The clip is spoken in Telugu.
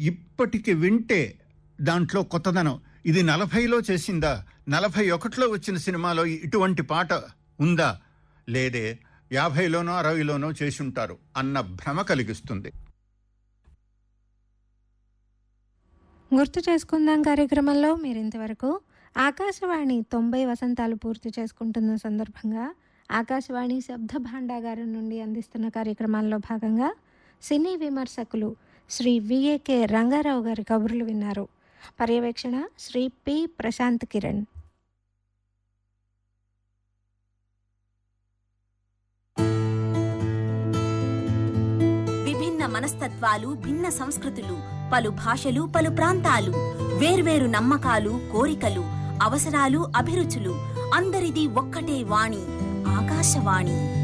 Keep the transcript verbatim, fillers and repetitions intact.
ఇప్పటికి వింటే దాంట్లో కొత్తదనం. ఇది నలభైలో చేసిందా, నలభై ఒకటిలో వచ్చిన సినిమాలో ఇటువంటి పాట ఉందా, లేదే యాభైలోనో అరవైలోనో చేసుంటారు అన్న భ్రమ కలిగిస్తుంది. గుర్తు చేసుకుందాం కార్యక్రమంలో మీరు ఇంతవరకు ఆకాశవాణి తొంభై వసంతాలు పూర్తి చేసుకుంటున్న సందర్భంగా ఆకాశవాణి శబ్ద భాండాగారం నుండి అందిస్తున్న కార్యక్రమాల్లో భాగంగా సినీ విమర్శకులు శ్రీ విఏకే రంగారావు గారి కబుర్లు విన్నారు. పర్యవేక్షణ శ్రీ పి ప్రశాంత్ కిరణ్. విభిన్న మనస్తత్వాలు, భిన్న సంస్కృతులు, పలు భాషలు, పలు ప్రాంతాలు, వేర్వేరు నమ్మకాలు, కోరికలు, అవసరాలు, అభిరుచులు, అందరిది ఒక్కటే వాణి, ఆకాశవాణి.